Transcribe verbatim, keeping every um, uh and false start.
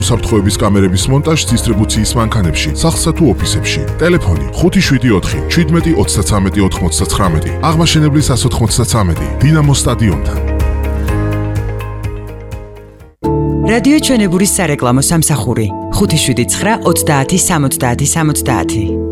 უსაფრთხოების კამერების მონტაჟს დისტრიბუციის მანქანებში, სახლსა თუ ოფისებში. ტელეფონი ხუთი შვიდი ოთხი შვიდმეტი ოცდათრამეტი ოთხმოცდათხრამეტი. აღმაშენებლის ას ოთხმოცდათრამეტი. დინამოს სტადიონთან. რადიო ჩვენებურის სარეკლამო სამსახური ხუთი შვიდი ცხრა ოცდაათი სამოცდაათი სამოცდაათი.